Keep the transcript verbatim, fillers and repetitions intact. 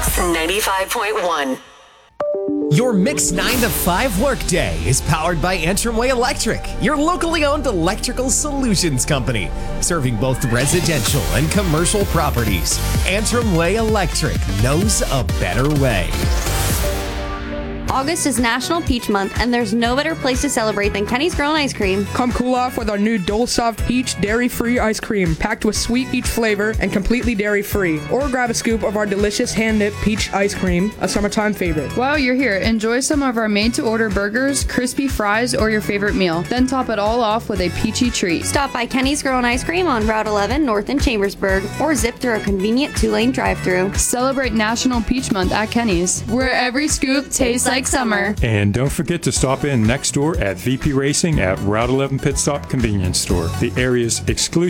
Mix ninety-five point one. Your Mix nine to five workday is powered by Antrim Way Electric, your locally owned electrical solutions company, serving both residential and commercial properties. Antrim Way Electric knows a better way. August is National Peach Month, and there's no better place to celebrate than Kenny's Grill and Ice Cream. Come cool off with our new Dole Soft Peach dairy-free ice cream, packed with sweet peach flavor and completely dairy-free. Or grab a scoop of our delicious hand-knit peach ice cream, a summertime favorite. While you're here, enjoy some of our made-to-order burgers, crispy fries, or your favorite meal. Then top it all off with a peachy treat. Stop by Kenny's Grill and Ice Cream on Route eleven north in Chambersburg, or zip through a convenient two-lane drive-thru. Celebrate National Peach Month at Kenny's, where every scoop tastes like summer. And don't forget to stop in next door at V P Racing at Route eleven Pit Stop Convenience Store, the area's exclusive